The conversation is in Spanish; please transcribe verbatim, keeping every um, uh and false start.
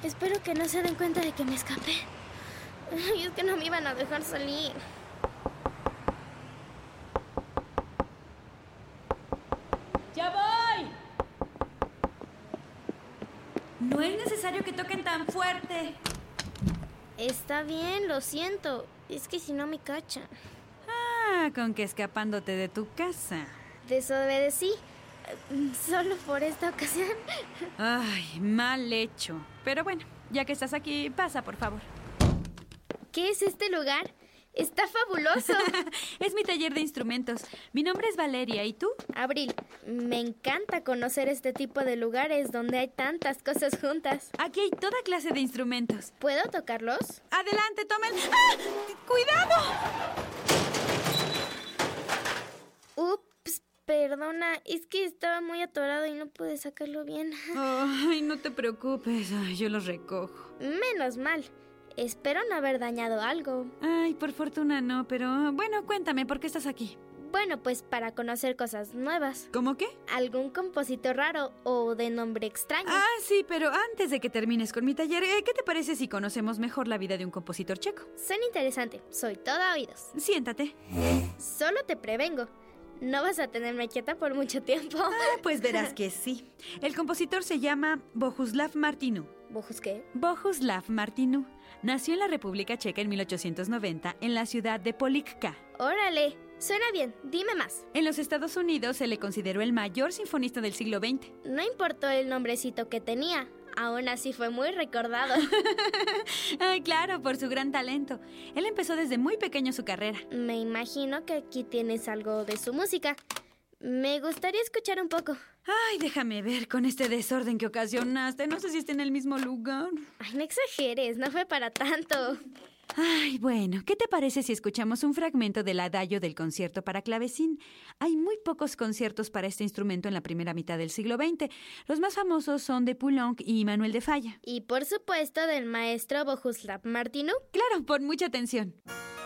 Espero que no se den cuenta de que me escapé. Ay, es que no me iban a dejar salir. ¡Ya voy! No es necesario que toquen tan fuerte. Está bien, lo siento. Es que si no me cachan. Ah, con que escapándote de tu casa. Desobedecí. Solo por esta ocasión. Ay, mal hecho. Pero bueno, ya que estás aquí, pasa, por favor. ¿Qué es este lugar? Está fabuloso. Es mi taller de instrumentos. Mi nombre es Valeria, ¿y tú? Abril, me encanta conocer este tipo de lugares donde hay tantas cosas juntas. Aquí hay toda clase de instrumentos. ¿Puedo tocarlos? Adelante, tomen. ¡Ah! ¡Cuidado! Ups, perdona, es que estaba muy atorado y no pude sacarlo bien. Ay, no te preocupes. Ay, yo los recojo. Menos mal. Espero no haber dañado algo. Ay, por fortuna no, pero bueno, cuéntame, ¿por qué estás aquí? Bueno, pues para conocer cosas nuevas. ¿Cómo qué? ¿Algún compositor raro o de nombre extraño? Ah, sí, pero antes de que termines con mi taller, eh, ¿qué te parece si conocemos mejor la vida de un compositor checo? Suena interesante. Soy toda oídos. Siéntate. Solo te prevengo. No vas a tenerme quieta por mucho tiempo. Ah, pues verás que sí. El compositor se llama Bohuslav Martinu. ¿Bojos qué? Bohuslav Martinu nació en la República Checa en mil ochocientos noventa en la ciudad de Polička. Órale, suena bien. Dime más. En los Estados Unidos se le consideró el mayor sinfonista del siglo veinte. No importó el nombrecito que tenía. Aún así fue muy recordado. Ay, claro, por su gran talento. Él empezó desde muy pequeño su carrera. Me imagino que aquí tienes algo de su música. Me gustaría escuchar un poco. Ay, déjame ver con este desorden que ocasionaste. No sé si está en el mismo lugar. Ay, no exageres, no fue para tanto. Ay, bueno, ¿qué te parece si escuchamos un fragmento del adagio del concierto para clavecín? Hay muy pocos conciertos para este instrumento en la primera mitad del siglo veinte. Los más famosos son de Poulenc y Manuel de Falla. Y por supuesto del maestro Bohuslav Martinu. Claro, pon mucha atención.